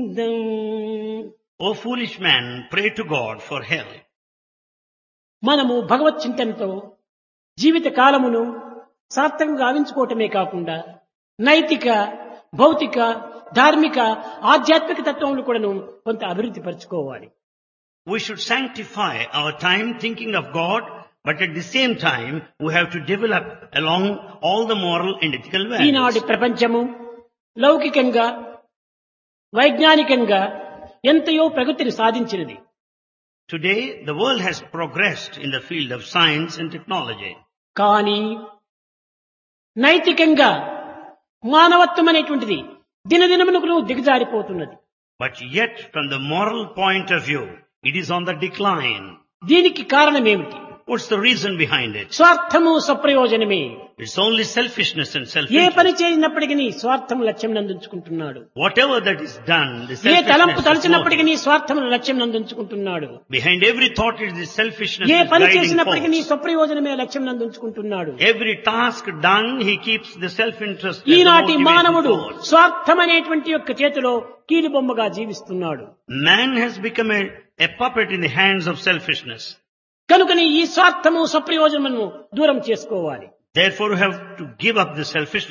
Govindam. O foolish man, pray to God for help. మనము భగవత్ చింతనతో జీవిత కాలమును సార్థకంగా గావించుకోవటమే కాకుండా నైతిక, భౌతిక, ధార్మిక, ఆధ్యాత్మిక తత్వములు కూడాను కొంత అభివృద్ధి పరచుకోవాలి. We should sanctify our time thinking of God, but at the same time, we have to develop along all the moral and ethical ఈనాటి values. ప్రపంచము లౌకికంగా, వైజ్ఞానికంగా ఎంతయో ప్రగతిని సాధించినది. Today, the world has progressed in the field of science and technology. కానీ నైతికంగా మానవత్వం అనేటువంటిది దినదినమునకు దిగజారిపోతున్నది. But yet, from the moral point of view, it is on the decline. దీనికి కారణమేమిటి? What's the reason behind it? స్వార్థము స్వప్రయోజనమే. It's only selfishness and A self-interest. పని చేసినప్పటికీ స్వార్థం లక్ష్యం నందుకుంటున్నాడు. Whatever that is done, the ఏ తలంపు selfishness is తలచినప్పటికీ motive. స్వార్థం లక్ష్యం నందుకుంటున్నాడు. Behind every thought is the selfishness A is పని guiding చేసినప్పటికీ force. స్వప్రయోజనమే లక్ష్యం నందుకుంటున్నాడు. Every task done, he keeps the self-interest as the ఈనాటి motivating మానవుడు force. స్వార్థం అనేటువంటి యొక్క చేతిలో కీలుబొమ్మగా జీవిస్తున్నాడు. Man has become a puppet in the hands of selfishness. కనుకని ఈ స్వార్థము స్వప్రయోజనమును దూరం చేసుకోవాలి. Therefore, we have to give up the selfishness.